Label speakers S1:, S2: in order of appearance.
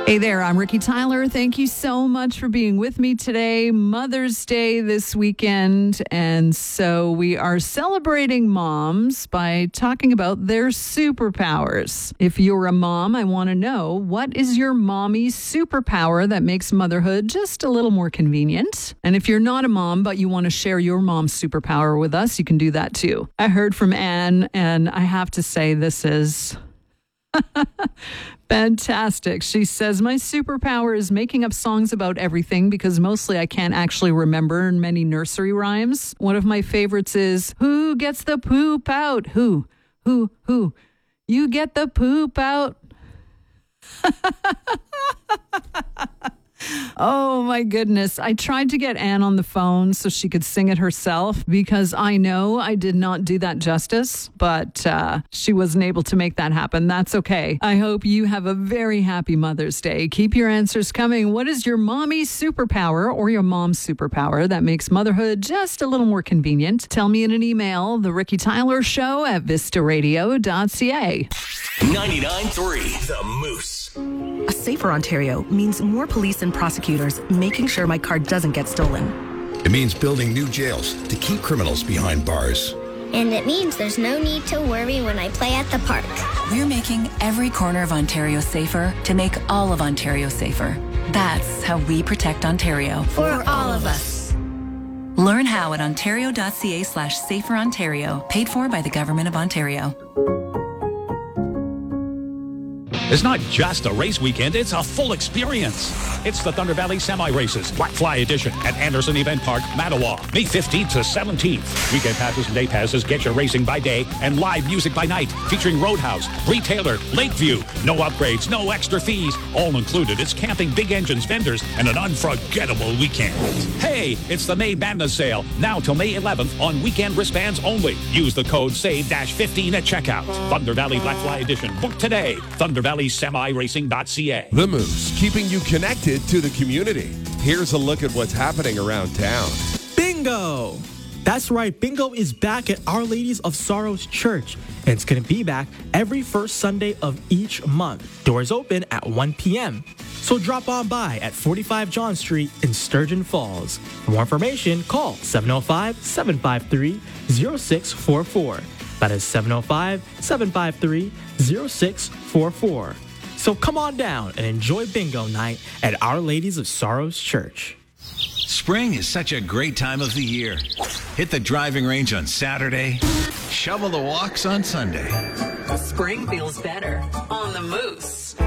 S1: Hey there, I'm Ricky Tyler. Thank you so much for being with me today. Mother's Day this weekend. And so we are celebrating moms by talking about their superpowers. If you're a mom, I want to know, what is your mommy's superpower that makes motherhood just a little more convenient? And if you're not a mom, but you want to share your mom's superpower with us, you can do that too. I heard from Anne, and I have to say this is fantastic. She says, my superpower is making up songs about everything because mostly I can't actually remember many nursery rhymes. One of my favorites is, who gets the poop out? Who? You get the poop out. Oh, my goodness. I tried to get Anne on the phone so she could sing it herself because I know I did not do that justice, but she wasn't able to make that happen. That's okay. I hope you have a very happy Mother's Day. Keep your answers coming. What is your mommy's superpower or your mom's superpower that makes motherhood just a little more convenient? Tell me in an email, The Ricky Tyler Show at vistaradio.ca.
S2: 99.3 The Moose.
S3: A safer Ontario means more police and prosecutors making sure my car doesn't get stolen.
S4: It means building new jails to keep criminals behind bars.
S5: And it means there's no need to worry when I play at the park.
S6: We're making every corner of Ontario safer to make all of Ontario safer. That's how we protect Ontario.
S5: For all of us.
S6: Learn how at ontario.ca/saferontario, paid for by the Government of Ontario.
S7: It's not just a race weekend, it's a full experience. It's the Thunder Valley Semi Races, Black Fly Edition at Anderson Event Park, Mattawa, May 15th to 17th. Weekend passes and day passes get you racing by day and live music by night, featuring Roadhouse, Retailer, Lakeview. No upgrades, no extra fees. All included. It's camping, big engines, vendors, and an unforgettable weekend. Hey, it's the May Madness Sale, now till May 11th on weekend wristbands only. Use the code SAVE-15 at checkout. Thunder Valley Black Fly Edition. Book today. Thunder Valley semiracing.ca.
S8: The Moose, keeping you connected to the community. Here's a look at what's happening around town.
S9: Bingo! That's right, Bingo is back at Our Ladies of Sorrows Church. And it's going to be back every first Sunday of each month. Doors open at 1 p.m. So drop on by at 45 John Street in Sturgeon Falls. For more information, call 705-753-0644. That is 705-753-0644. So come on down and enjoy Bingo Night at Our Ladies of Sorrows Church.
S2: Spring is such a great time of the year. Hit the driving range on Saturday. Shovel the walks on Sunday.
S1: Spring feels better on the Moose.